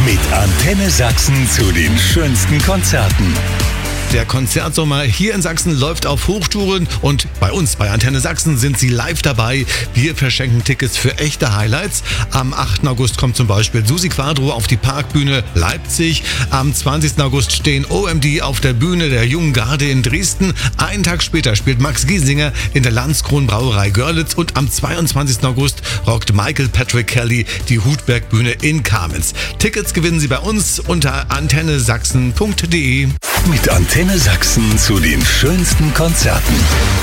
Mit Antenne Sachsen zu den schönsten Konzerten. Der Konzertsommer hier in Sachsen läuft auf Hochtouren und bei uns, bei Antenne Sachsen, sind Sie live dabei. Wir verschenken Tickets für echte Highlights. Am 8. August kommt zum Beispiel Susi Quadro auf die Parkbühne Leipzig. Am 20. August stehen OMD auf der Bühne der Jungen Garde in Dresden. Einen Tag später spielt Max Giesinger in der Landskron Brauerei Görlitz und am 22. August rockt Michael Patrick Kelly die Hutberg-Bühne in Kamenz. Tickets gewinnen Sie bei uns unter antennesachsen.de. Mit Antenne Sachsen zu den schönsten Konzerten.